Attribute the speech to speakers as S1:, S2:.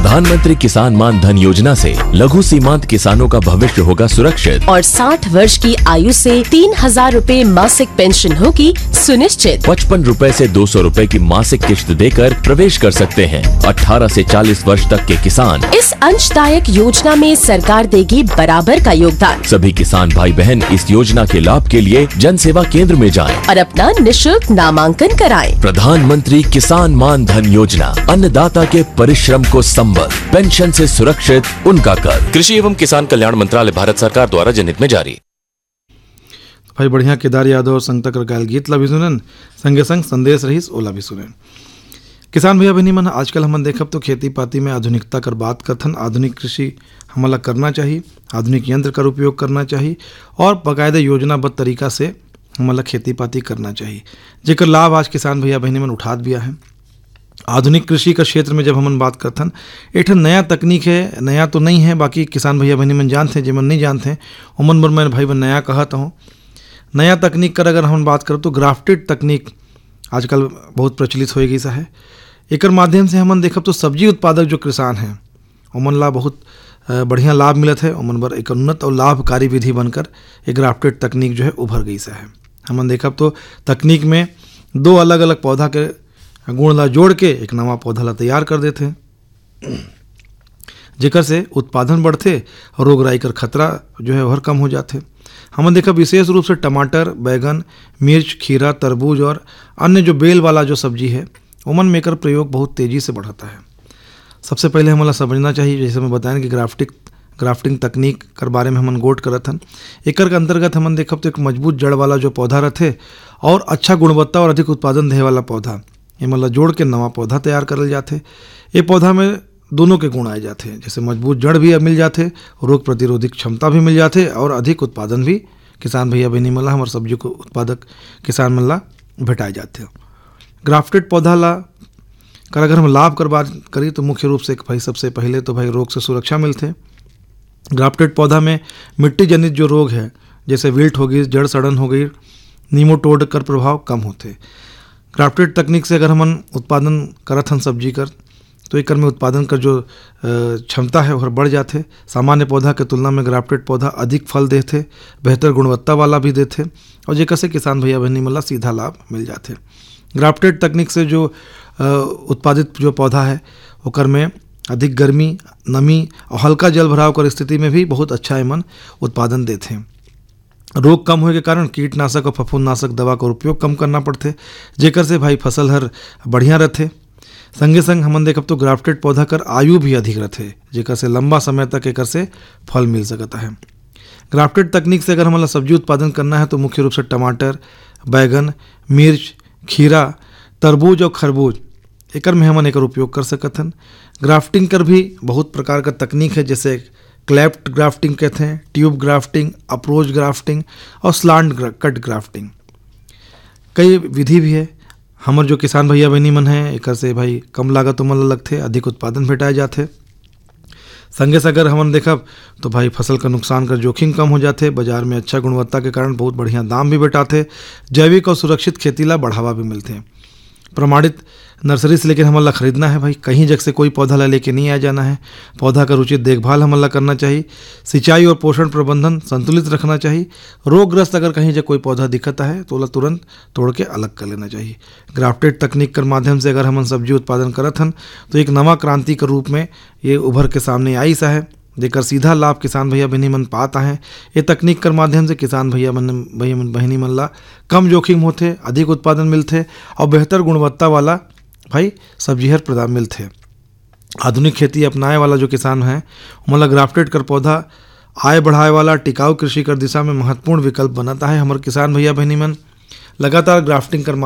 S1: प्रधानमंत्री किसान मान धन योजना से लघु सीमांत किसानों का भविष्य होगा सुरक्षित
S2: और 60 वर्ष की आयु से 3,000 रूपए मासिक पेंशन होगी सुनिश्चित।
S1: 55 रूपए से 200 रूपए की मासिक किश्त देकर प्रवेश कर सकते हैं 18 से 40 वर्ष तक के किसान।
S2: इस अंशदायक योजना में सरकार देगी बराबर का योगदान।
S1: सभी किसान भाई बहन इस योजना के लाभ के लिए जन सेवा केंद्र में जाएं
S2: और अपना निशुल्क नामांकन कराएं।
S1: प्रधानमंत्री किसान मान धन योजना, अन्नदाता के परिश्रम को संबल, पेंशन से सुरक्षित उनका कर। कृषि एवं किसान कल्याण मंत्रालय, भारत सरकार द्वारा जनहित में जारी।
S3: भाई बढ़िया केदार यादव और संगता कर गायल गीत ला भी सुनन, संगे संग संदेश रहीस ओला भी सुनन। किसान भैया बहनी मन आजकल हमन देखब तो खेती पाती में आधुनिकता कर बात करथन। आधुनिक कृषि हमला करना चाहिए, आधुनिक यंत्र का उपयोग करना चाहिए और बाकायदा योजनाबद्ध तरीका से हमला खेती पाती करना चाहिए, जेकर लाभ आज किसान भैया बहनी मन उठात भी है। आधुनिक कृषि का क्षेत्र में जब हमन बात करथन, एक नया तकनीक है, नया तो नहीं है, बाकी किसान भैया बहनी मन जानते हैं, जेमन नहीं जानते हैं उमन बर मैं भाई बन नया कहता हूँ। नया तकनीक कर अगर हम बात करें तो ग्राफ्टेड तकनीक आजकल बहुत प्रचलित हो गई सा है। एक माध्यम से हमन देखब तो सब्जी उत्पादक जो किसान हैं उमन ला बहुत बढ़िया लाभ मिलत है। उमन बर एक उन्नत और लाभकारी विधि बनकर एक ग्राफ्टेड तकनीक जो है उभर गई सा है। हमन देखब तो तकनीक में दो अलग अलग पौधा के गुण ला जोड़ के एक नवा पौधा ला तैयार कर देते हैं, जेकर से उत्पादन बढ़ते और रोग राई कर खतरा जो है और कम हो जाते। हमन देखा विशेष रूप से टमाटर, बैगन, मिर्च, खीरा, तरबूज और अन्य जो बेल वाला जो सब्जी है उमन में कर प्रयोग बहुत तेज़ी से बढ़ता है। सबसे पहले हमें समझना चाहिए, जैसे मैं बताएं कि ग्राफ्टिंग तकनीक कर बारे में हमन गोट करत हन। एकर के अंतर्गत हमन देखब तो एक मजबूत जड़ वाला जो पौधा रहते और अच्छा गुणवत्ता और अधिक उत्पादन देने वाला पौधा ये मतलब जोड़ के नवा पौधा तैयार करल जाते। ये पौधा में दोनों के गुण आए जाते हैं, जैसे मजबूत जड़ भी मिल जाते, रोग प्रतिरोधक क्षमता भी मिल जाते और अधिक उत्पादन भी किसान भैया बहनी मन ला हमारे सब्जी को उत्पादक किसान मन ला भेटाए जाते। ग्राफ्टेड पौधा ला कर अगर हम लाभ कर बात करी तो मुख्य रूप से भाई सबसे पहले तो भाई रोग से सुरक्षा मिलते। ग्राफ्टेड पौधा में मिट्टी जनित जो रोग है जैसे विल्ट हो गई, जड़ सड़न हो गई, नीमोटोड कर प्रभाव कम होते। ग्राफ्टेड तकनीक से अगर हमन उत्पादन करत हन सब्जी कर तो एक में उत्पादन कर जो क्षमता है वह बढ़ जाते। सामान्य पौधा के तुलना में ग्राफ्टेड पौधा अधिक फल देते, बेहतर गुणवत्ता वाला भी देते और जेकर से किसान भैया बहनी मन ला सीधा लाभ मिल जाते। ग्राफ्टेड तकनीक से जो उत्पादित जो पौधा है ओकर में अधिक गर्मी, नमी और हल्का जल भराव कर स्थिति में भी बहुत अच्छा एमन उत्पादन देते हैं। रोग कम होने के कारण कीटनाशक और फफूंदनाशक दवा का उपयोग कम करना पड़ते, जेकर से भाई फसल हर बढ़िया रहते। संगे संग हमन देखब तो ग्राफ्टेड पौधा कर आयु भी अधिक रहते, जेकर से लंबा समय तक एकर से फल मिल सकता है। ग्राफ्टेड तकनीक से अगर हमन सब्जी उत्पादन करना है तो मुख्य रूप से टमाटर, बैगन, मिर्च, खीरा, तरबूज और खरबूज एकर में हमन एकर उपयोग कर सकथन। ग्राफ्टिंग कर भी बहुत प्रकार का तकनीक है, जैसे क्लैप्ट ग्राफ्टिंग कहते हैं, ट्यूब ग्राफ्टिंग, अप्रोच ग्राफ्टिंग और स्लांट कट ग्राफ्टिंग। कई विधि भी है। हमर जो किसान भैया बहनी मन है एकर से भाई कम लागत मन लगते, अधिक उत्पादन भेटाए जाते। संगे से अगर हमन देखब तो भाई फसल का नुकसान कर जोखिम कम हो जाते, बाजार में अच्छा गुणवत्ता के कारण बहुत बढ़िया दाम भी भेटाते, जैविक और सुरक्षित खेती ला बढ़ावा भी मिलते हैं। प्रमाणित नर्सरी से लेकर हमन ला खरीदना है भाई, कहीं जगह से कोई पौधा ला लेके नहीं आ जाना है। पौधा का उचित देखभाल हमन ला करना चाहिए, सिंचाई और पोषण प्रबंधन संतुलित रखना चाहिए। रोगग्रस्त अगर कहीं जगह कोई पौधा दिखता है तो तुरंत तोड़ के अलग कर लेना चाहिए। ग्राफ्टेड तकनीक के माध्यम से अगर हमन सब्जी उत्पादन करत हन तो एक नवा क्रांति के रूप में ये उभर के सामने आई सा है, जेकर सीधा लाभ किसान भैया बहनी मन पाता है। ये तकनीक कर माध्यम से किसान भैया बहनी मन ला कम जोखिम होते, अधिक उत्पादन मिलते और बेहतर गुणवत्ता वाला भाई सब्जी हर प्रदान मिलते। आधुनिक खेती अपनाए वाला जो किसान है मतलब ग्राफ्टेड कर पौधा आय बढ़ाए वाला टिकाऊ कृषि कर दिशा में महत्वपूर्ण विकल्प बनाता है। हमारे किसान भैया बहनी मन लगातार ग्राफ्टिंग कर